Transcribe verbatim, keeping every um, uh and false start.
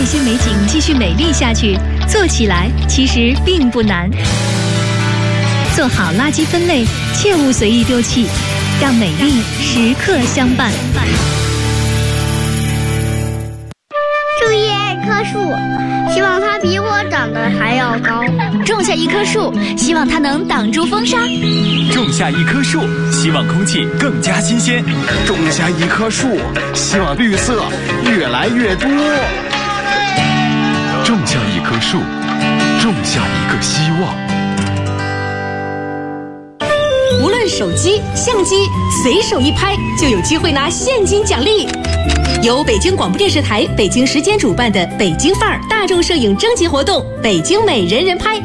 些美景继续美丽下去，做起来其实并不难。做好垃圾分类，切勿随意丢弃，让美丽时刻相伴。 种一棵树，希望它比我长得还要高。 种下一棵树，希望它能挡住风沙。 种下一棵树，希望空气更加新鲜。 种下一棵树，希望绿色越来越多。 种下一棵树，种下一个希望。 无论手机、相机，随手一拍就有机会拿现金奖励。由北京广播电视台北京时间主办的北京范儿大众摄影征集活动——北京美人人拍